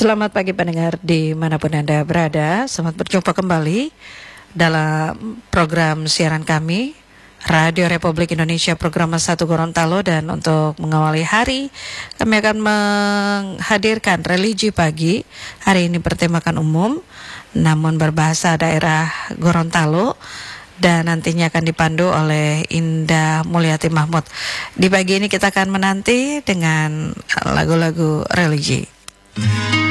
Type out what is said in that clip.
Selamat pagi pendengar dimanapun Anda berada. Selamat berjumpa kembali dalam program siaran kami Radio Republik Indonesia program 1 Gorontalo. Dan untuk mengawali hari, kami akan menghadirkan religi pagi. Hari ini bertemakan umum namun berbahasa daerah Gorontalo, dan nantinya akan dipandu oleh Indah Mulyati Mahmud. Di pagi ini kita akan menanti dengan lagu-lagu religi.